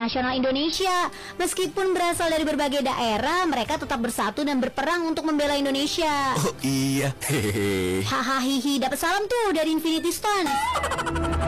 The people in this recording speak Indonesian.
nasional Indonesia. Meskipun berasal dari berbagai daerah, mereka tetap bersatu dan berperang untuk membela Indonesia. Oh iya, hehehe. Hahaha, dapat salam tuh dari Infinity Stone.